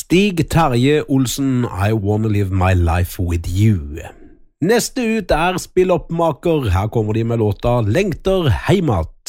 Stig Terje Olsen, I Wanna Live My Life With You. Neste ut Spilloppmaker. Her kommer de med låta Lengter heimat.